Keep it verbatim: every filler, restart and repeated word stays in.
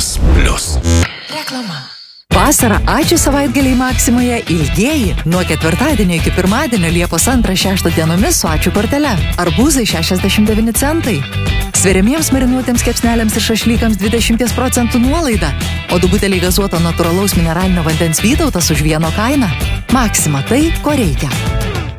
Erasmus plius. Reklama. Vasarą ačiū savaitgaliai Maksimoje ilgieji nuo ketvirtadienio iki pirmadienio Liepos antrą šeštą dienomis su ačiū kortele. Arbūzai šešiasdešimt devyni centai. Sveriamiems marinuotiems kepsneliams ir šašlykams dvidešimt procentų nuolaida, o du buteliai gazuoto natūralaus mineralinio vandens Vytautas už vieno kainą. Maksima tai, ko reikia.